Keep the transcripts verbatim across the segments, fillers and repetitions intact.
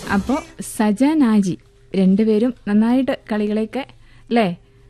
അപ്പോ സജ നാജി രണ്ടുപേരും നന്നായിട്ട് കളികളൊക്കെ അല്ലേ?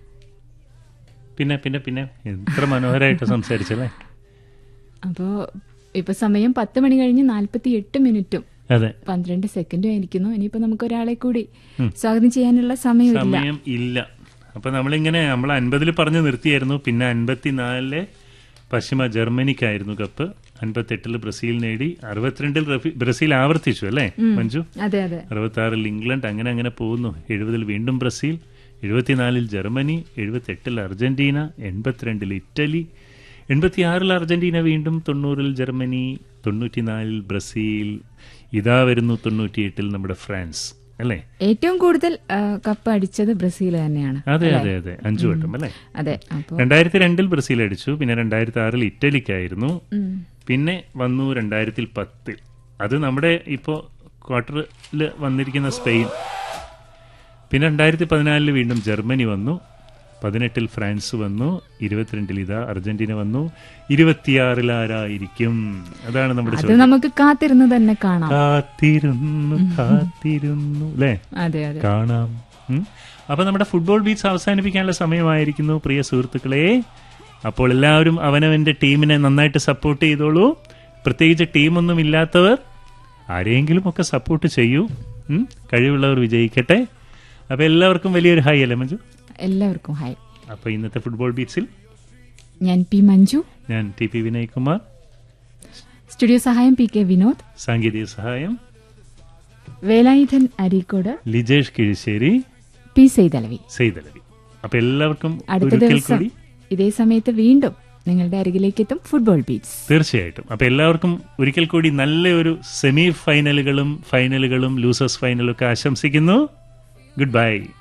പിന്നെ പിന്നെ പിന്നെ എത്ര മനോഹരമായിട്ട് സംസാരിച്ചല്ലേ. അപ്പോ ഇപ്പൊ സമയം പത്ത് മണി കഴിഞ്ഞ് നാല്പത്തി എട്ട് മിനിറ്റും അതെ പന്ത്രണ്ട് സെക്കൻഡും ആയിരിക്കുന്നു. ഇനിയിപ്പോ നമുക്ക് ഒരാളെ കൂടി സ്വാഗതം ചെയ്യാനുള്ള സമയം സമയം ഇല്ല. അപ്പൊ നമ്മളിങ്ങനെ നമ്മൾ അൻപതിൽ പറഞ്ഞു നിർത്തിയായിരുന്നു. പിന്നെ അൻപത്തിനാലിലെ പശ്ചിമ ജർമ്മനിക്കായിരുന്നു കപ്പ്. അൻപത്തെട്ടില് ബ്രസീൽ നേടി. അറുപത്തിരണ്ടിൽ ബ്രസീൽ ആവർത്തിച്ചു അല്ലേ മഞ്ജു? അതെ അതെ. അറുപത്തി ആറിൽ ഇംഗ്ലണ്ട്, അങ്ങനെ അങ്ങനെ പോകുന്നു. എഴുപതിൽ വീണ്ടും Brazil, എഴുപത്തിനാലിൽ Germany, എഴുപത്തെട്ടിൽ Argentina, എൺപത്തിരണ്ടിൽ Italy, എൺപത്തിയാറിൽ Argentina വീണ്ടും, തൊണ്ണൂറിൽ ജർമ്മനി, തൊണ്ണൂറ്റിനാലിൽ ബ്രസീൽ, ഇതാ വരുന്നു തൊണ്ണൂറ്റിയെട്ടിൽ നമ്മുടെ ഫ്രാൻസ് അല്ലേ? ഏറ്റവും കൂടുതൽ കപ്പ് അടിച്ചത് ബ്രസീൽ തന്നെയാണ്. അതെ അതെ അതെ, അഞ്ചു വട്ടം അല്ലേ? അതെ. രണ്ടായിരത്തി രണ്ടിൽ ബ്രസീൽ അടിച്ചു. പിന്നെ രണ്ടായിരത്തി ആറിൽ ഇറ്റലിക്കായിരുന്നു. പിന്നെ വന്നു രണ്ടായിരത്തി പത്തിൽ, അത് നമ്മുടെ ഇപ്പോ ക്വാർട്ടറിൽ വന്നിരിക്കുന്ന സ്പെയിൻ. പിന്നെ രണ്ടായിരത്തി പതിനാലില് വീണ്ടും ജർമ്മനി വന്നു. പതിനെട്ടിൽ ഫ്രാൻസ് വന്നു. ഇരുപത്തിരണ്ടിൽ ഇതാ അർജന്റീന വന്നു. ഇരുപത്തിയാറിൽ ആരായിരിക്കും? അതാണ് നമ്മുടെ ചോദ്യം. നമുക്ക് കാത്തിരുന്ന് തന്നെ കാണാം. കാത്തിരുന്നു കാത്തിരുന്നു അല്ലേ? അതെ അതെ, കാണാം. അപ്പൊ നമ്മുടെ ഫുട്ബോൾ ബീറ്റ്സ് അവസാനിപ്പിക്കാനുള്ള സമയമായിരിക്കുന്നു പ്രിയ സുഹൃത്തുക്കളെ. അപ്പോൾ എല്ലാവരും അവനവന്റെ ടീമിനെ നന്നായിട്ട് സപ്പോർട്ട് ചെയ്തോളൂ. പ്രത്യേകിച്ച് ടീമൊന്നും ഇല്ലാത്തവർ ആരെയെങ്കിലും ഒക്കെ സപ്പോർട്ട് ചെയ്യൂ. കഴിവുള്ളവർ വിജയിക്കട്ടെ. അപ്പൊ എല്ലാവർക്കും വലിയൊരു ഹായ് അല്ലേ മഞ്ജു? എല്ലാവർക്കും ഹായ്. അപ്പൊ ഇന്നത്തെ ഫുട്ബോൾ ബീറ്റ്സിൽ ഞാൻ പി മഞ്ജു, ഞാൻ T P Vinay Kumar, studio സഹായം പി കെ വിനോദ്, സാങ്കേതിക സഹായം വേലായുധൻ അരീക്കോട്, ലിജേഷ് കിഴിശ്ശേരി, പി സെയ്തലവി സെയ്തലവി. അപ്പൊ എല്ലാവർക്കും അടുത്ത ദിവസം ഇതേ സമയത്ത് വീണ്ടും നിങ്ങളുടെ അരികിലേക്ക് എത്തും ഫുട്ബോൾ ബീറ്റ്സ്. തീർച്ചയായിട്ടും. അപ്പൊ എല്ലാവർക്കും ഒരിക്കൽ കൂടി നല്ലൊരു സെമി ഫൈനലുകളും ഫൈനലുകളും ലൂസേഴ്സ് ഫൈനലും ഒക്കെ ആശംസിക്കുന്നു. Good bye.